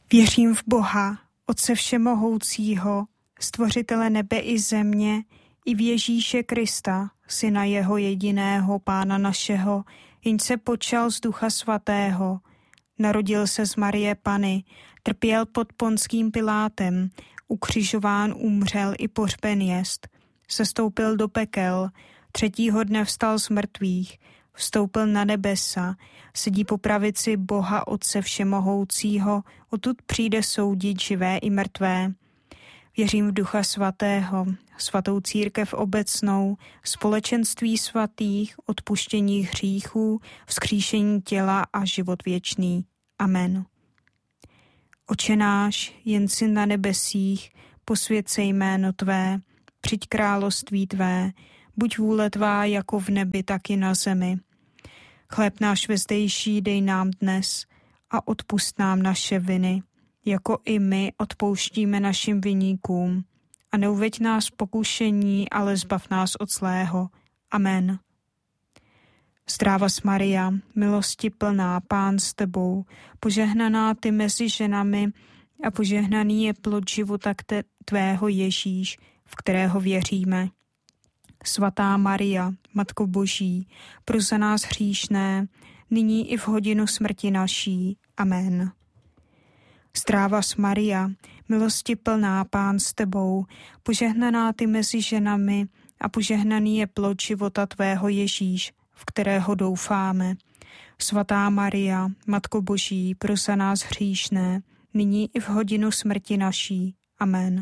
Věřím v Boha, Otce všemohoucího, stvořitele nebe i země, i v Ježíše Krista, Syna jeho jediného, Pána našeho, jenž se počal z Ducha Svatého. Narodil se z Marie Panny, trpěl pod Ponským Pilátem, ukřižován, umřel i pohřben jest. Sestoupil do pekel, 3. dne vstal z mrtvých, vstoupil na nebesa, sedí po pravici Boha Otce všemohoucího, odtud přijde soudit živé i mrtvé. Věřím v Ducha Svatého, svatou církev obecnou, společenství svatých, odpuštění hříchů, vzkříšení těla a život věčný. Amen. Oče náš, jen jsi na nebesích, posvěť se jméno tvé, přijď království tvé, buď vůle tvá jako v nebi, tak i na zemi. Chléb náš vezdejší dej nám dnes a odpusť nám naše viny, jako i my odpouštíme našim viníkům. A neuveď nás v pokušení, ale zbav nás od zlého. Amen. Zdráva s Maria, milosti plná, Pán s tebou, požehnaná ty mezi ženami a požehnaný je plod života tvého Ježíš, v kterého věříme. Svatá Maria, Matko Boží, pros za nás hříšné, nyní i v hodinu smrti naší. Amen. Zdráva s Maria, milosti plná, Pán s tebou, požehnaná ty mezi ženami a požehnaný je plod života tvého Ježíš, v kterého doufáme. Svatá Maria, Matko Boží, pros za nás hříšné, nyní i v hodinu smrti naší. Amen.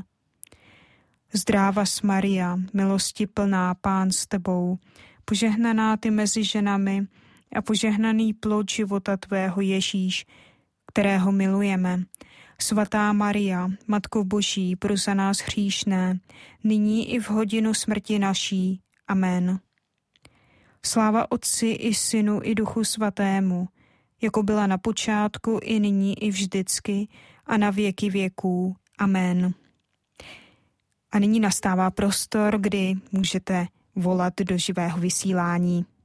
Zdráva s Maria, milosti plná, Pán s tebou, požehnaná ty mezi ženami a požehnaný plod života tvého Ježíš, kterého milujeme. Svatá Maria, Matko Boží, pros za nás hříšné, nyní i v hodinu smrti naší. Amen. Sláva Otci i Synu i Duchu Svatému, jako byla na počátku, i nyní, i vždycky, a na věky věků. Amen. A nyní nastává prostor, kdy můžete volat do živého vysílání.